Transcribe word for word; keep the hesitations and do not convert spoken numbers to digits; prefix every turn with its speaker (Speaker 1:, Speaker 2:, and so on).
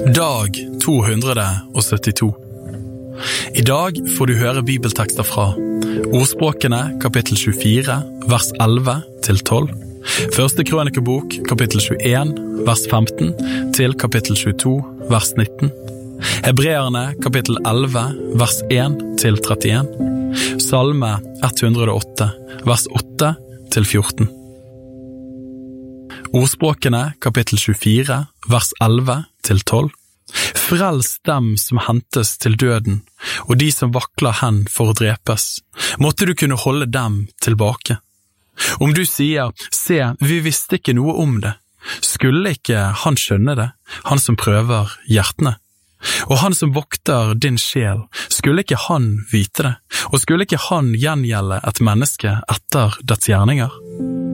Speaker 1: Dag to hundre og syttito. I dag får du høre bibeltekster fra Ordspråkene kapittel tjuefire, vers elleve til tolv, Første Krønikebok kapittel tjueen, vers femten til kapittel tjueto, vers nitten, Hebreerne kapittel elleve, vers en til trettien, Salme ett hundre og åtte, vers åtte til fjorten. Ordspråkene kapittel tjuefire, vers elleve til tolv. Frels dem som hentes til døden, og de som vakler hen for å drepes. Måtte du kunne holde dem tilbake. Om du sier, se, vi visste ikke noe om det, skulle ikke han skjønne det, han som prøver hjertene. Og han som vokter din sjel, skulle ikke han vite det, og skulle ikke han gjengjelde et menneske etter dets gjerninger?